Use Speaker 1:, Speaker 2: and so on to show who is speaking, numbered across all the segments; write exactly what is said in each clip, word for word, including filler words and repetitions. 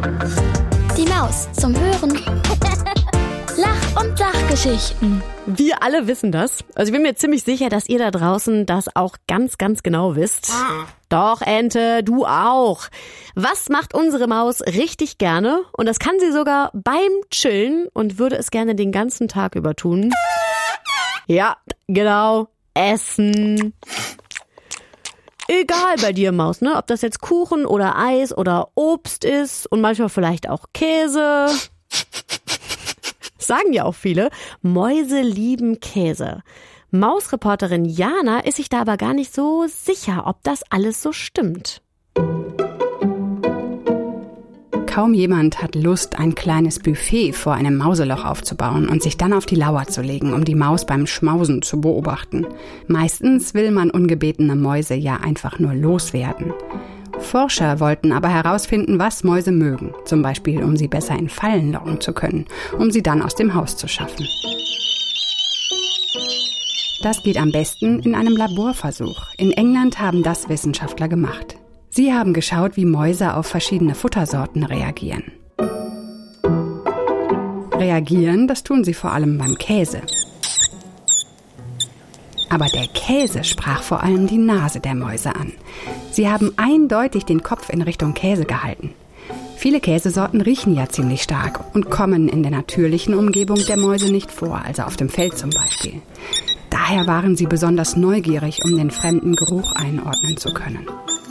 Speaker 1: Die Maus zum Hören. Lach- und Sachgeschichten.
Speaker 2: Wir alle wissen das. Also ich bin mir ziemlich sicher, dass ihr da draußen das auch ganz, ganz genau wisst. Doch, Ente, du auch. Was macht unsere Maus richtig gerne? Und das kann sie sogar beim Chillen und würde es gerne den ganzen Tag über tun. Ja, genau. Essen. Egal bei dir, Maus, ne? Ob das jetzt Kuchen oder Eis oder Obst ist und manchmal vielleicht auch Käse. Sagen ja auch viele, Mäuse lieben Käse. Mausreporterin Jana ist sich da aber gar nicht so sicher, ob das alles so stimmt.
Speaker 3: Kaum jemand hat Lust, ein kleines Buffet vor einem Mauseloch aufzubauen und sich dann auf die Lauer zu legen, um die Maus beim Schmausen zu beobachten. Meistens will man ungebetene Mäuse ja einfach nur loswerden. Forscher wollten aber herausfinden, was Mäuse mögen, zum Beispiel um sie besser in Fallen locken zu können, um sie dann aus dem Haus zu schaffen. Das geht am besten in einem Laborversuch. In England haben das Wissenschaftler gemacht. Sie haben geschaut, wie Mäuse auf verschiedene Futtersorten reagieren. Reagieren, das tun sie vor allem beim Käse. Aber der Käse sprach vor allem die Nase der Mäuse an. Sie haben eindeutig den Kopf in Richtung Käse gehalten. Viele Käsesorten riechen ja ziemlich stark und kommen in der natürlichen Umgebung der Mäuse nicht vor, also auf dem Feld zum Beispiel. Daher waren sie besonders neugierig, um den fremden Geruch einordnen zu können.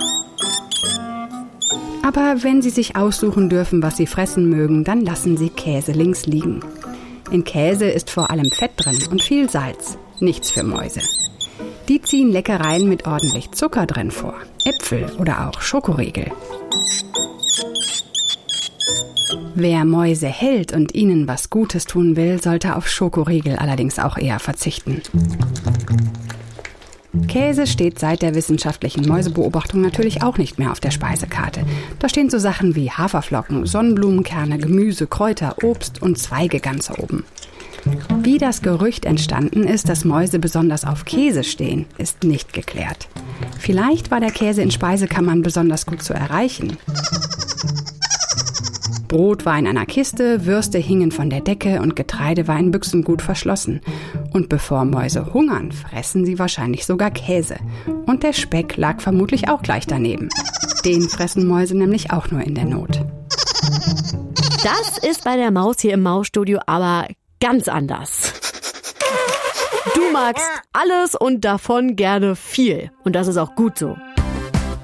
Speaker 3: Aber wenn sie sich aussuchen dürfen, was sie fressen mögen, dann lassen sie Käse links liegen. In Käse ist vor allem Fett drin und viel Salz. Nichts für Mäuse. Die ziehen Leckereien mit ordentlich Zucker drin vor. Äpfel oder auch Schokoriegel. Wer Mäuse hält und ihnen was Gutes tun will, sollte auf Schokoriegel allerdings auch eher verzichten. Käse steht seit der wissenschaftlichen Mäusebeobachtung natürlich auch nicht mehr auf der Speisekarte. Da stehen so Sachen wie Haferflocken, Sonnenblumenkerne, Gemüse, Kräuter, Obst und Zweige ganz oben. Wie das Gerücht entstanden ist, dass Mäuse besonders auf Käse stehen, ist nicht geklärt. Vielleicht war der Käse in Speisekammern besonders gut zu erreichen. Brot war in einer Kiste, Würste hingen von der Decke und Getreide war in Büchsen gut verschlossen. Und bevor Mäuse hungern, fressen sie wahrscheinlich sogar Käse. Und der Speck lag vermutlich auch gleich daneben. Den fressen Mäuse nämlich auch nur in der Not.
Speaker 2: Das ist bei der Maus hier im Mausstudio aber ganz anders. Du magst alles und davon gerne viel. Und das ist auch gut so.